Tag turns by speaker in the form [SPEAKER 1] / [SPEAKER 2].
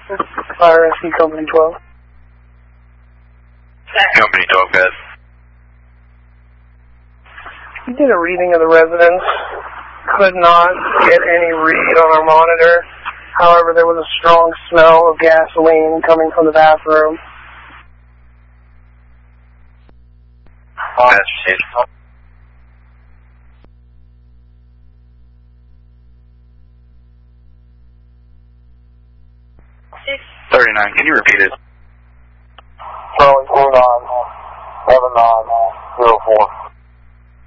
[SPEAKER 1] Fire Rescue Company 12.
[SPEAKER 2] Company 12, guys.
[SPEAKER 1] We did a reading of the residence. Could not get any read on our monitor. However, there was a strong smell of gasoline coming from the bathroom.
[SPEAKER 2] Master station. 39, can you repeat it?
[SPEAKER 3] Charlie 49, 7904.